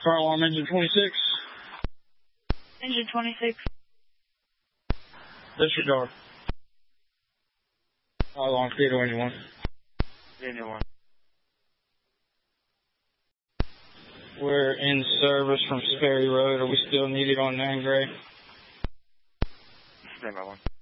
Fire alarm engine 26. Engine 26. Disregard. Fire alarm, Theodore, anyone. Anyone. We're in service from Sperry Road. Are we still needed on 9 Gray? Stand by 1.